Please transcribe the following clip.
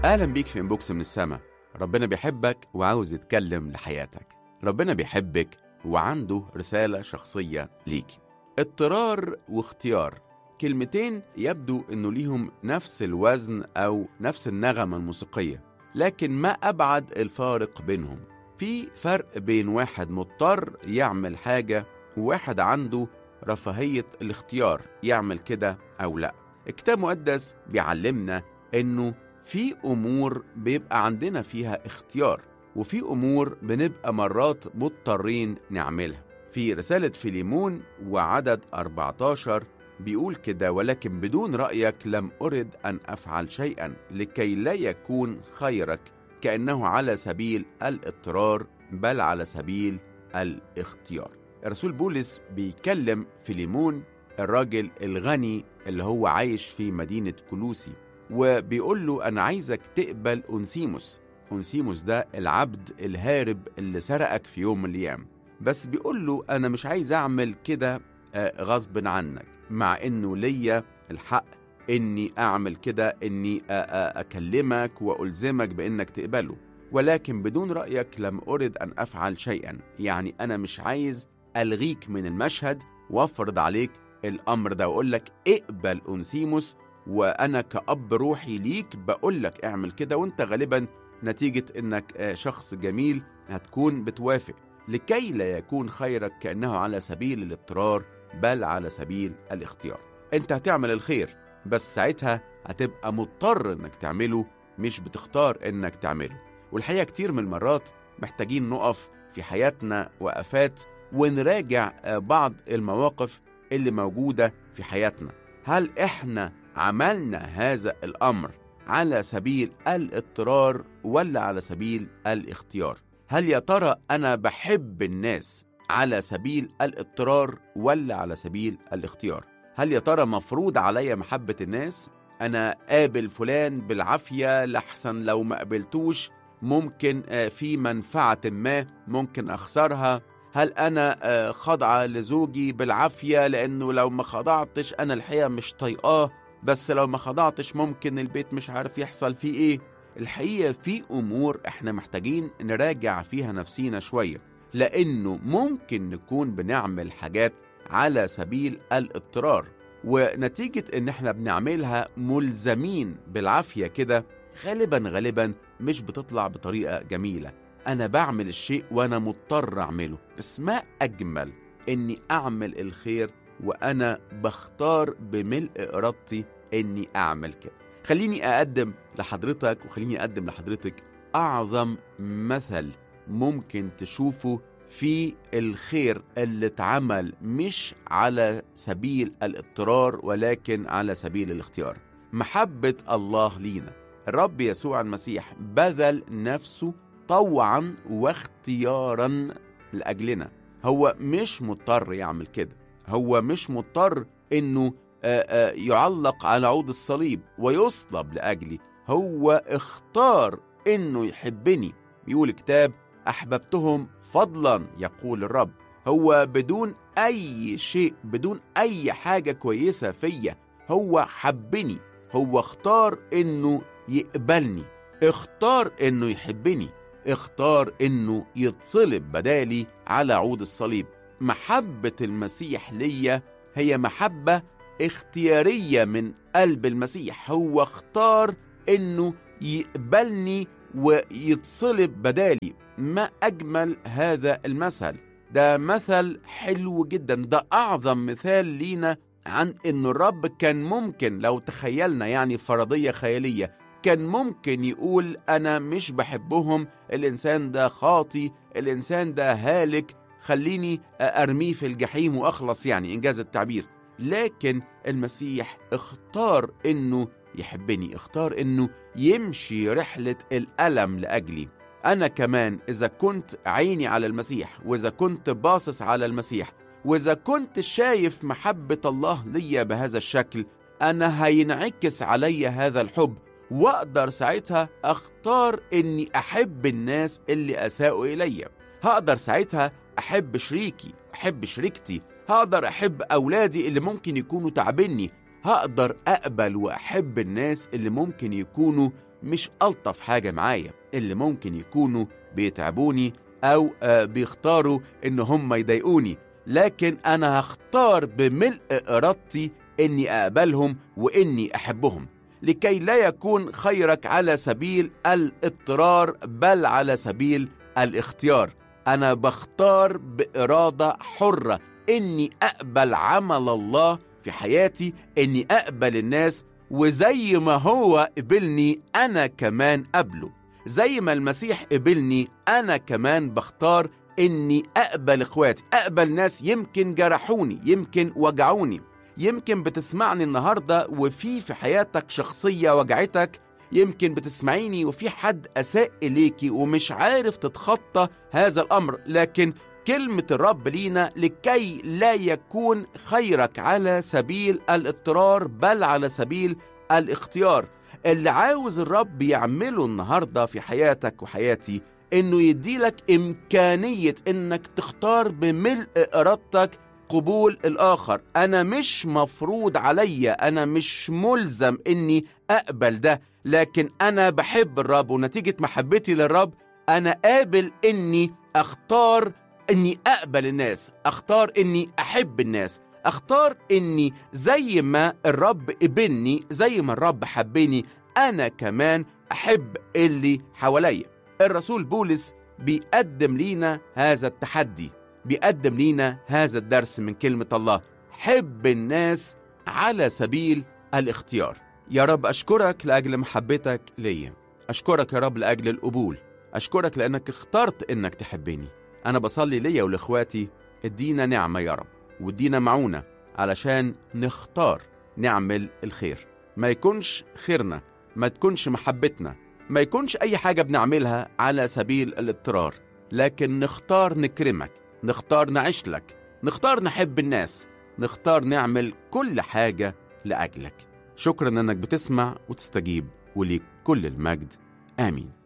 أهلا بيك في إنبوكس من السما. ربنا بيحبك وعاوز يتكلم لحياتك. ربنا بيحبك وعنده رسالة شخصية ليك. اضطرار واختيار، كلمتين يبدو إنه ليهم نفس الوزن أو نفس النغمة الموسيقية، لكن ما أبعد الفارق بينهم. في فرق بين واحد مضطر يعمل حاجة وواحد عنده رفاهية الاختيار يعمل كده أو لا. الكتاب المقدس بيعلمنا إنه في أمور بيبقى عندنا فيها اختيار، وفي أمور بنبقى مرات مضطرين نعملها. في رسالة فيليمون وعدد 14 بيقول كده: ولكن بدون رأيك لم أرد أن أفعل شيئا لكي لا يكون خيرك كأنه على سبيل الاضطرار بل على سبيل الاختيار. الرسول بولس بيكلم فيليمون الراجل الغني اللي هو عايش في مدينة كولوسي، وبيقول له أنا عايزك تقبل أنسيموس ده العبد الهارب اللي سرقك في يوم من الأيام. بس بيقول له أنا مش عايز أعمل كده غصب عنك، مع إنه ليا الحق إني أعمل كده، إني أكلمك وألزمك بإنك تقبله، ولكن بدون رأيك لم أرد أن أفعل شيئا. يعني أنا مش عايز ألغيك من المشهد وأفرض عليك الأمر ده وأقول لك اقبل أنسيموس، وأنا كأب روحي ليك بقول لك اعمل كده، وانت غالبا نتيجة انك شخص جميل هتكون بتوافق، لكي لا يكون خيرك كأنه على سبيل الاضطرار بل على سبيل الاختيار. انت هتعمل الخير، بس ساعتها هتبقى مضطر انك تعمله، مش بتختار انك تعمله. والحقيقة كتير من المرات محتاجين نقف في حياتنا وقفات ونراجع بعض المواقف اللي موجودة في حياتنا. هل احنا عملنا هذا الأمر على سبيل الاضطرار ولا على سبيل الاختيار؟ هل يا ترى أنا بحب الناس على سبيل الاضطرار ولا على سبيل الاختيار؟ هل يا ترى مفروض عليا محبة الناس؟ أنا قابل فلان بالعافية لحسن لو ما قابلتوش ممكن في منفعة ما ممكن أخسرها. هل أنا خضعة لزوجي بالعافية لأنه لو ما خضعتش أنا الحقيقة مش طايقاه، بس لو ما خضعتش ممكن البيت مش عارف يحصل فيه إيه؟ الحقيقة في أمور إحنا محتاجين نراجع فيها نفسينا شوية، لأنه ممكن نكون بنعمل حاجات على سبيل الاضطرار، ونتيجة إن إحنا بنعملها ملزمين بالعافية كده غالبا مش بتطلع بطريقة جميلة. أنا بعمل الشيء وأنا مضطر أعمله، بس ما أجمل إني أعمل الخير وأنا بختار بملء إرادتي إني أعمل كده. خليني أقدم لحضرتك وخليني أقدم لحضرتك أعظم مثل ممكن تشوفه في الخير اللي اتعمل مش على سبيل الاضطرار ولكن على سبيل الاختيار. محبة الله لينا، الرب يسوع المسيح بذل نفسه طوعا واختيارا لأجلنا. هو مش مضطر يعمل كده، هو مش مضطر إنه يعلق على عود الصليب ويصلب لأجلي. هو اختار إنه يحبني. بيقول الكتاب أحببتهم فضلا يقول الرب. هو بدون أي شيء، بدون أي حاجة كويسة فيا، هو حبني. هو اختار إنه يقبلني، اختار إنه يحبني، اختار إنه يتصلب بدالي على عود الصليب. محبة المسيح ليا هي محبة اختيارية من قلب المسيح. هو اختار إنه يقبلني ويتصلب بدالي. ما أجمل هذا المثل. ده مثل حلو جدا، ده أعظم مثال لينا عن إنه الرب كان ممكن لو تخيلنا يعني فرضية خيالية كان ممكن يقول أنا مش بحبهم، الإنسان ده خاطي، الإنسان ده هالك، خليني أرميه في الجحيم وأخلص، يعني إنجاز التعبير. لكن المسيح اختار إنه يحبني، اختار إنه يمشي رحلة الألم لأجلي. أنا كمان إذا كنت عيني على المسيح، وإذا كنت باصص على المسيح، وإذا كنت شايف محبة الله ليا بهذا الشكل، أنا هينعكس علي هذا الحب، وأقدر ساعتها أختار إني أحب الناس اللي أساءوا إلي. هقدر ساعتها أحب شريكي، أحب شريكتي، هقدر أحب أولادي اللي ممكن يكونوا تعبني، هقدر أقبل وأحب الناس اللي ممكن يكونوا مش ألطف حاجة معايا، اللي ممكن يكونوا بيتعبوني أو بيختاروا إن هم يضايقوني، لكن أنا هختار بملء إرادتي إني أقبلهم وإني أحبهم، لكي لا يكون خيرك على سبيل الاضطرار بل على سبيل الاختيار. أنا بختار بإرادة حرة إني أقبل عمل الله في حياتي، إني أقبل الناس، وزي ما هو قبلني أنا كمان قبله، زي ما المسيح قبلني أنا كمان بختار إني أقبل إخواتي، أقبل ناس يمكن جرحوني، يمكن وجعوني، يمكن بتسمعني النهاردة وفي حياتك شخصية وجعتك، يمكن بتسمعيني وفي حد أساء إليكي ومش عارف تتخطى هذا الأمر، لكن كلمة الرب لينا لكي لا يكون خيرك على سبيل الاضطرار بل على سبيل الاختيار. اللي عاوز الرب يعمله النهاردة في حياتك وحياتي إنه يديلك إمكانية إنك تختار بملء إرادتك قبول الآخر. أنا مش مفروض عليا، أنا مش ملزم إني أقبل ده، لكن أنا بحب الرب، ونتيجة محبتي للرب أنا قابل إني أختار إني أقبل الناس، أختار إني أحب الناس، أختار إني زي ما الرب قبلني، زي ما الرب حبني، أنا كمان أحب اللي حواليا. الرسول بولس بيقدم لينا هذا التحدي، بيقدم لينا هذا الدرس من كلمة الله: حب الناس على سبيل الاختيار. يا رب أشكرك لأجل محبتك ليا، أشكرك يا رب لأجل القبول، أشكرك لأنك اخترت إنك تحبني. أنا بصلي ليا ولإخواتي ادينا نعمة يا رب، وادينا معونة علشان نختار نعمل الخير، ما يكونش خيرنا، ما تكونش محبتنا، ما يكونش أي حاجة بنعملها على سبيل الاضطرار، لكن نختار نكرمك، نختار نعيش لك، نختار نحب الناس، نختار نعمل كل حاجة لأجلك. شكرا أنك بتسمع وتستجيب، وليك كل المجد. آمين.